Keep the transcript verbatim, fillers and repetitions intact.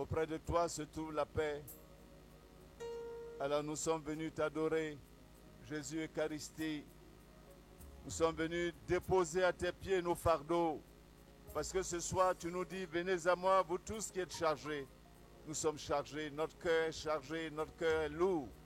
Auprès de toi se trouve la paix. Alors nous sommes venus t'adorer, Jésus Eucharistie. Nous sommes venus déposer à tes pieds nos fardeaux. Parce que ce soir, tu nous dis, venez à moi, vous tous qui êtes chargés. Nous sommes chargés, notre cœur est chargé, notre cœur est lourd.